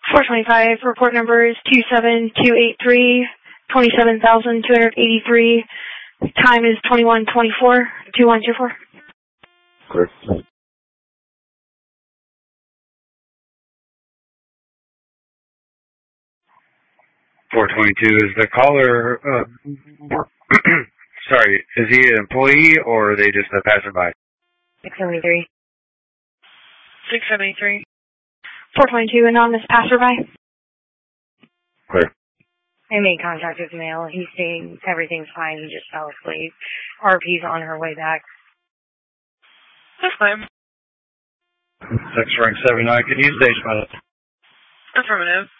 425, report number is 27283, 27,283. Time is 21:24, 2124. Clear. 422, is the caller, sorry, is he an employee or are they just a passerby? 673. 673. 422, anonymous passerby. Clear. I made contact with male. He's saying everything's fine. He just fell asleep. RP's on her way back. That's fine. Sex rank 79, can you stage pilot? Affirmative.